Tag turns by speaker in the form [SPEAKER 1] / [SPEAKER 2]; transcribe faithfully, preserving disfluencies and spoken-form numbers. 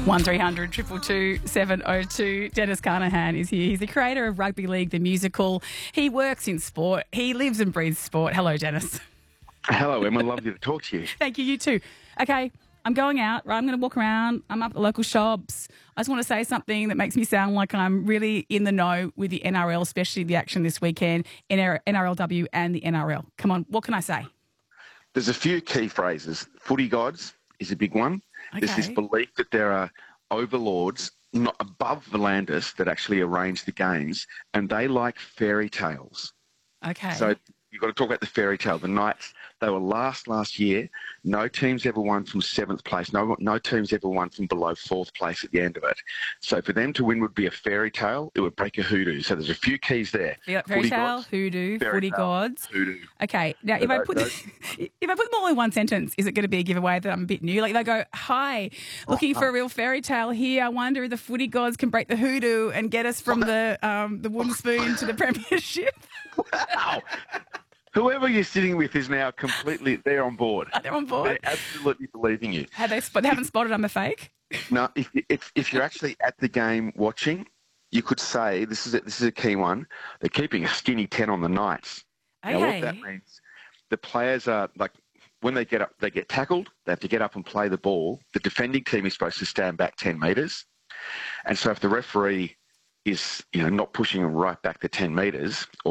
[SPEAKER 1] one three hundred two two two seven oh two. Dennis Carnahan is here. He's the creator of Rugby League, the musical. He works in sport. He lives and breathes sport. Hello, Dennis.
[SPEAKER 2] Hello, Emma. Lovely to talk to you.
[SPEAKER 1] Thank you. You too. Okay, I'm going out, right? I'm going to walk around. I'm up at the local shops. I just want to say something that makes me sound like I'm really in the know with the N R L, especially the action this weekend, N R L W and the N R L. Come on, what can I say?
[SPEAKER 2] There's a few key phrases. Footy gods is a big one.
[SPEAKER 1] Okay.
[SPEAKER 2] There's this belief that there are overlords not above the landers that actually arrange the games, and they like fairy tales.
[SPEAKER 1] Okay.
[SPEAKER 2] So you've got to talk about the fairy tale. The Knights, they were last last year. No teams ever won from seventh place. No no teams ever won from below fourth place at the end of it. So for them to win would be a fairy tale. It would break a hoodoo. So there's a few keys there.
[SPEAKER 1] Fairy
[SPEAKER 2] Footy
[SPEAKER 1] tale,
[SPEAKER 2] gods,
[SPEAKER 1] hoodoo,
[SPEAKER 2] fairy
[SPEAKER 1] footy
[SPEAKER 2] tale,
[SPEAKER 1] gods.
[SPEAKER 2] hoodoo.
[SPEAKER 1] Okay. Now,
[SPEAKER 2] So
[SPEAKER 1] if I
[SPEAKER 2] those-
[SPEAKER 1] put
[SPEAKER 2] those-
[SPEAKER 1] if I put them all in one sentence, is it going to be a giveaway that I'm a bit new? Like they go, "Hi, looking
[SPEAKER 2] Oh,
[SPEAKER 1] for a real fairy tale here. I wonder if the footy gods can break the hoodoo and get us from the um, the wooden spoon to the premiership."
[SPEAKER 2] Wow. Whoever you're sitting with is now completely, they're on board.
[SPEAKER 1] They're on board.
[SPEAKER 2] They're absolutely believing you.
[SPEAKER 1] Have they? Spot, they haven't spotted I'm a fake.
[SPEAKER 2] No, if, if, if you're actually at the game watching, you could say, this is a, this is a key one, they're keeping a skinny ten on the Knights. Now, what
[SPEAKER 1] Okay.
[SPEAKER 2] that means, the players are, like, when they get up, they get tackled, they have to get up and play the ball. The defending team is supposed to stand back ten metres. And so if the referee is, you know, not pushing them right back to ten metres,